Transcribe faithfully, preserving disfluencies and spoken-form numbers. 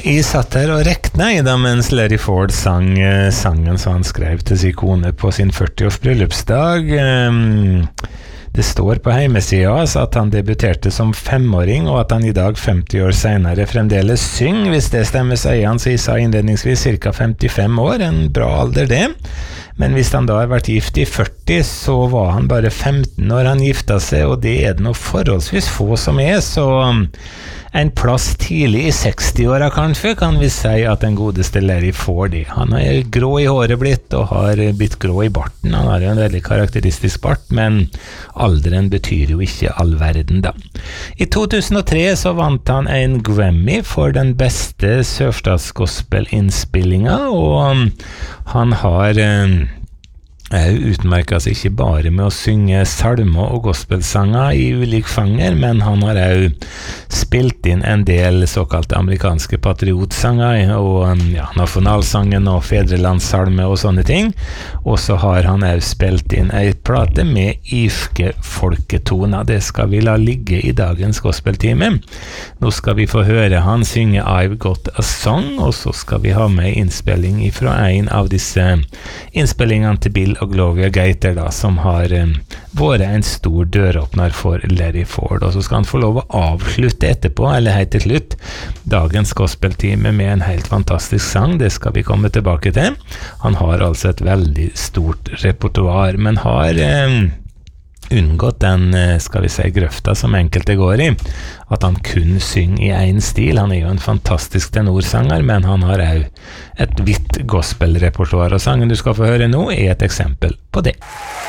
Jeg satt her og rekna i da mens Larry Ford sang eh, sangen som han skrev til sin kone på sin førtiårs bryllupsdag. Um, det står på hjemmesida at han debuterte som femåring, og at han i dag, femti år senere, fremdeles synger. Hvis det stemmer, sier han, så jeg sa innledningsvis ca. femtifem år, en bra alder det. Men hvis han da har vært gift i førti, så var han bare femten når han gifta seg, og det er det noe forholdsvis få som er, så en plass tidlig i seksti-åra kanskje, kan vi si at den godeste Larry Ford er. Han er grå i håret blitt, og har blitt grå i barten. Han har jo en veldig karakteristisk bart, men alderen betyr jo ikke all verden da. I to tusen og tre så vant han en Grammy for den beste sørstatsgospel-innspillinga, og han har Jeg utmerket seg ikke bare med å synge salmer og gospelsanger i ulik fanger, men han har også spilt inn en del såkalte amerikanske patriotsanger, og ja, nasjonalsangen og fedrelandssalme og sånne ting. Og så har han også spilt inn en plate med irske folketoner. Det skal vi la ligge i dagens gospeltime. Nå skal vi få høre han synge I've Got a Song, og så skal vi ha med innspilling fra en av disse innspillingene til Bill og Gloria Gaynor da, som har um, vært en stor døråpner for Larry Ford, og så skal han få lov å avslutte etterpå, eller helt til slutt, dagens gospeltime med en helt fantastisk sang. Det skal vi komme tilbake til. Han har altså et veldig stort repertoar, men har um, unngått den, skal vi si, grøfta som enkelte går i, at han kun synger i en stil. Han er jo en fantastisk tenorsanger, men han har også et vidt gospelrepertoar, og sangen du skal få høre nå er et eksempel på det.